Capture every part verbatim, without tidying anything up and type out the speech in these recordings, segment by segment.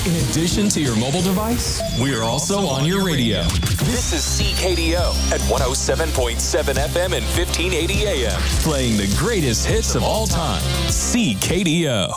In addition to your mobile device, we're also on your radio. This is C K D O at one oh seven point seven F M and fifteen eighty A M. Playing the greatest hits of all time. C K D O.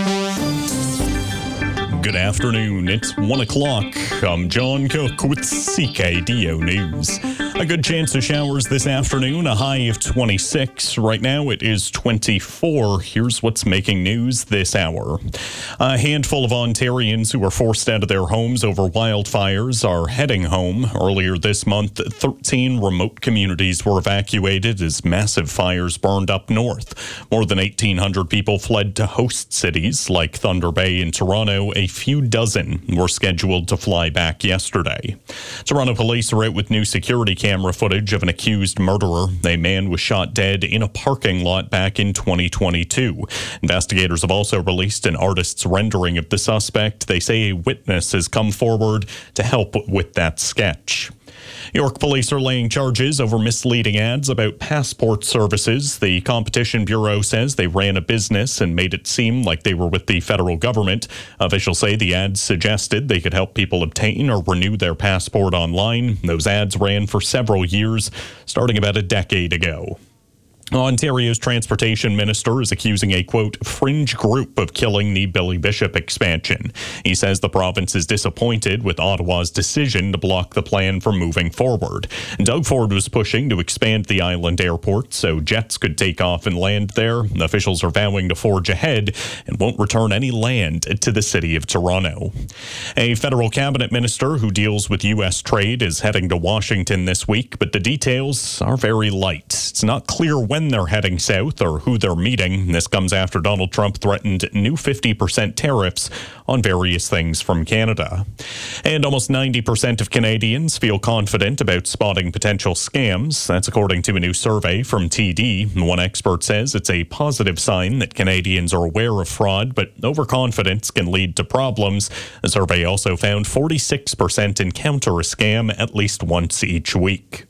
Good afternoon. It's one o'clock. I'm John Cook with C K D O News. A good chance of showers this afternoon, a high of twenty-six. Right now it is twenty-four. Here's what's making news this hour. A handful of Ontarians who were forced out of their homes over wildfires are heading home. Earlier this month, thirteen remote communities were evacuated as massive fires burned up north. More than eighteen hundred people fled to host cities like Thunder Bay and Toronto. A few dozen were scheduled to fly back yesterday. Toronto police are out with new security camera footage of an accused murderer. A man was shot dead in a parking lot back in twenty twenty-two. Investigators have also released an artist's rendering of the suspect. They say a witness has come forward to help with that sketch. York police are laying charges over misleading ads about passport services. The Competition Bureau says they ran a business and made it seem like they were with the federal government. Officials say the ads suggested they could help people obtain or renew their passport online. Those ads ran for several years, starting about a decade ago. Ontario's transportation minister is accusing a, quote, fringe group of killing the Billy Bishop expansion. He says the province is disappointed with Ottawa's decision to block the plan for moving forward. Doug Ford was pushing to expand the island airport so jets could take off and land there. Officials are vowing to forge ahead and won't return any land to the city of Toronto. A federal cabinet minister who deals with U S trade is heading to Washington this week, but the details are very light. It's not clear when they're heading south or who they're meeting. This comes after Donald Trump threatened new fifty percent tariffs on various things from Canada. And almost ninety percent of Canadians feel confident about spotting potential scams. That's according to a new survey from T D. One expert says it's a positive sign that Canadians are aware of fraud, but overconfidence can lead to problems. The survey also found forty-six percent encounter a scam at least once each week.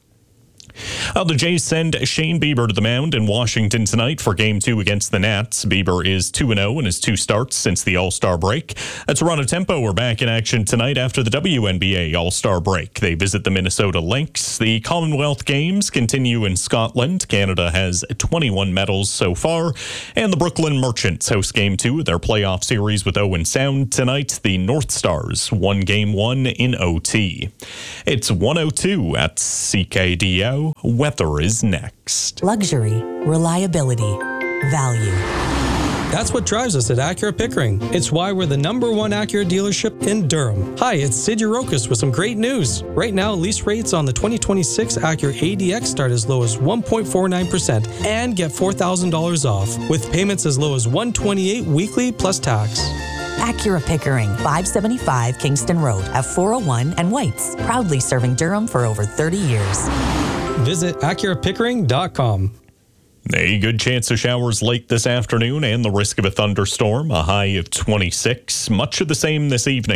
Uh, the Jays send Shane Bieber to the mound in Washington tonight for Game two against the Nats. Bieber is two and oh in his two starts since the All-Star break. At Toronto Tempo are back in action tonight after the W N B A All-Star break. They visit the Minnesota Lynx. The Commonwealth Games continue in Scotland. Canada has twenty-one medals so far. And the Brooklyn Merchants host Game two of their playoff series with Owen Sound tonight. The North Stars won Game one in O T. It's one oh two at C K D O. Weather is next. Luxury, reliability, value. That's what drives us at Acura Pickering. It's why we're the number one Acura dealership in Durham. Hi, it's Sid Urokis with some great news. Right now, lease rates on the twenty twenty-six Acura A D X start as low as one point four nine percent and get four thousand dollars off, with payments as low as one hundred twenty-eight dollars weekly plus tax. Acura Pickering, five seventy-five Kingston Road, F four oh one and Whites. Proudly serving Durham for over thirty years. Visit Acura Pickering dot com. A good chance of showers late this afternoon and the risk of a thunderstorm, a high of twenty-six. Much of the same this evening.